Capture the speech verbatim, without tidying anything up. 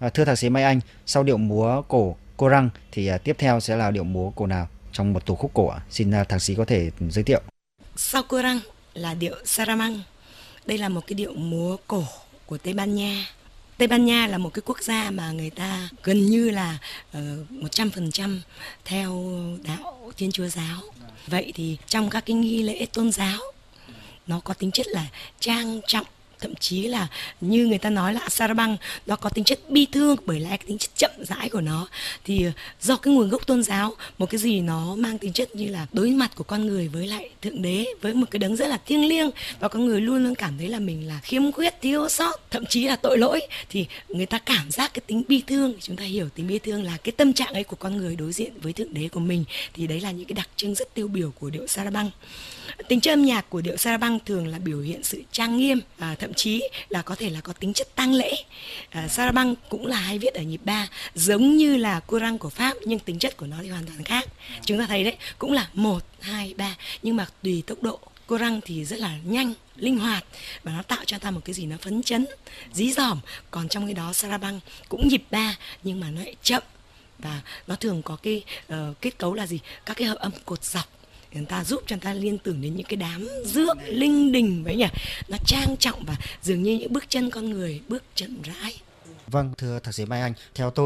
À, thưa thạc sĩ Mai Anh, sau điệu múa cổ cô răng thì à, tiếp theo sẽ là điệu múa cổ nào trong một tổ khúc cổ ạ? Xin à, thạc sĩ có thể giới thiệu. Sau cô răng là điệu Saramang. Đây là một cái điệu múa cổ của Tây Ban Nha. Tây Ban Nha là một cái quốc gia mà người ta gần như là uh, một trăm phần trăm theo đạo Thiên Chúa giáo. Vậy thì trong các cái nghi lễ tôn giáo, nó có tính chất là trang trọng, thậm chí là như người ta nói là Sarabang nó có tính chất bi thương, bởi lẽ cái tính chất chậm rãi của nó thì do cái nguồn gốc tôn giáo, một cái gì nó mang tính chất như là đối mặt của con người với lại thượng đế, với một cái đấng rất là thiêng liêng, và con người luôn luôn cảm thấy là mình là khiếm khuyết, thiếu sót, thậm chí là tội lỗi, thì người ta cảm giác cái tính bi thương. Chúng ta hiểu tính bi thương là cái tâm trạng ấy của con người đối diện với thượng đế của mình, thì đấy là những cái đặc trưng rất tiêu biểu của điệu Sarabang. Tính chất âm nhạc của điệu Sarabang thường là biểu hiện sự trang nghiêm, à, thậm chí là có thể là có tính chất tang lễ. à, Sarabang cũng là hay viết ở nhịp ba, giống như là Courant của Pháp, nhưng tính chất của nó thì hoàn toàn khác. Chúng ta thấy đấy, cũng là một hai ba, nhưng mà tùy tốc độ. Courant thì rất là nhanh, linh hoạt, và nó tạo cho ta một cái gì nó phấn chấn, dí dỏm. Còn trong cái đó Sarabang cũng nhịp ba, nhưng mà nó lại chậm, và nó thường có cái uh, kết cấu là gì, các cái hợp âm cột dọc, người ta giúp cho người ta liên tưởng đến những cái đám rước linh đình vậy nhỉ. Nó trang trọng và dường như những bước chân con người bước chậm rãi. Vâng, thưa thạc sĩ Mai Anh, theo tôi